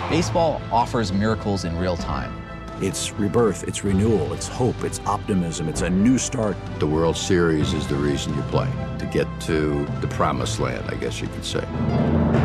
Baseball offers miracles in real time. It's rebirth, it's renewal, it's hope, it's optimism, it's a new start. The World Series is the reason you play, to get to the promised land, I guess you could say.